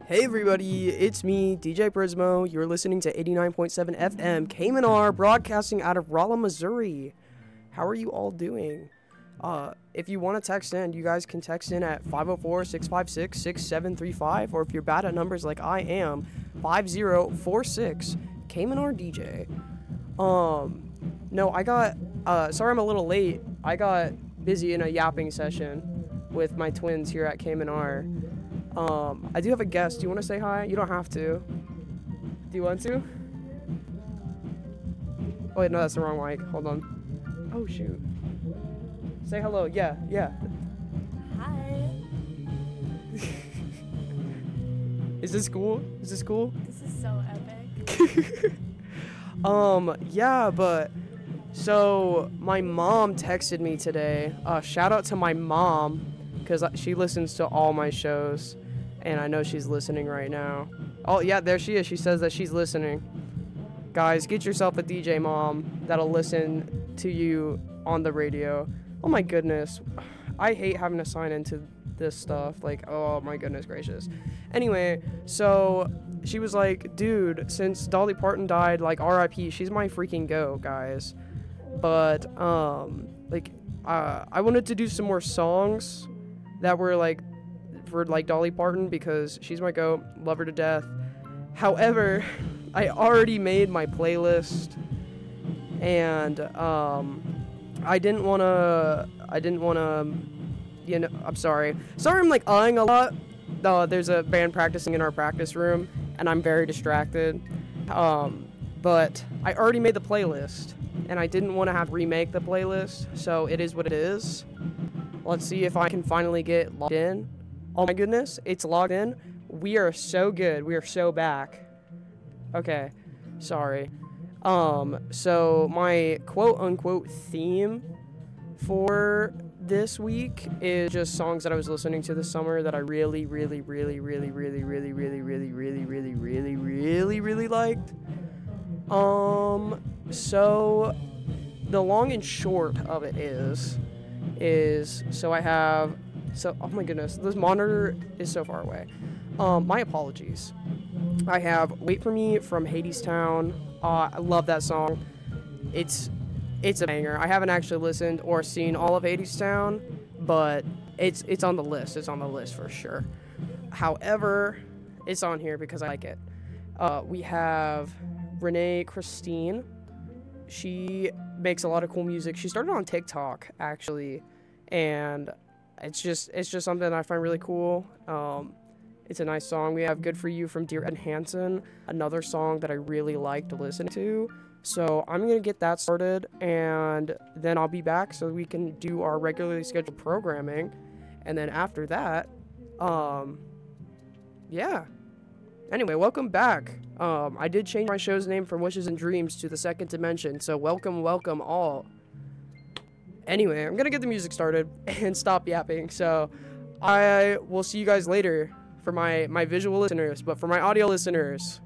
Hey everybody, it's me, DJ Prismo. You're listening to 89.7 FM KMNR, broadcasting out of Rolla, Missouri. How are you all doing? If you want to text in, you guys can text in at 504-656-6735, or if you're bad at numbers like I am, 5046 KMNR DJ. No, sorry I'm a little late. I got busy in a yapping session with my twins here at KMNR. I do have a guest. Do you want to say hi? You don't have to. Do you want to? Oh, wait, no, that's the wrong mic. Hold on. Oh, shoot. Say hello. Yeah. Hi. Is this cool? This is so epic. Yeah, but so my mom texted me today. Shout out to my mom, because she listens to all my shows, and I know she's listening right now. Oh, yeah, there she is. She says that she's listening. Guys, get yourself a DJ mom that'll listen to you on the radio. Oh my goodness. I hate having to sign into this stuff. Like, oh my goodness gracious. Anyway, so she was like, dude, since Dolly Parton died, like, RIP, she's my freaking goat, guys. But, I wanted to do some more songs that were, like, for, like, Dolly Parton, because she's my goat, love her to death. However, I already made my playlist, and, I didn't want to, you know, I'm sorry. Sorry I'm, like, eyeing a lot. There's a band practicing in our practice room, and I'm very distracted. But I already made the playlist, and I didn't want to have to remake the playlist, so it is what it is. Let's see if I can finally get logged in. Oh my goodness, it's logged in. We are so good. We are so back. Okay, sorry. So my quote-unquote theme for this week is just songs that I was listening to this summer that I really liked. So the long and short of it is oh my goodness, this monitor is so far away. My apologies. I have Wait For Me from Hadestown. I love that song. It's a banger. I haven't actually listened or seen all of Hadestown, but it's on the list. It's on the list for sure. However, it's on here because I like it. We have Renee Christine. She makes a lot of cool music. She started on TikTok actually, and it's just something that I find really cool. It's a nice song. We have Good For You from Dear Evan Hansen, another song that I really like to listen to. So I'm going to get that started, and then I'll be back so we can do our regularly scheduled programming. And then after that, yeah. Anyway, welcome back. I did change my show's name from Wishes and Dreams to The Second Dimension, so welcome all. Anyway, I'm going to get the music started and stop yapping, so I will see you guys later for my visual listeners, but for my audio listeners,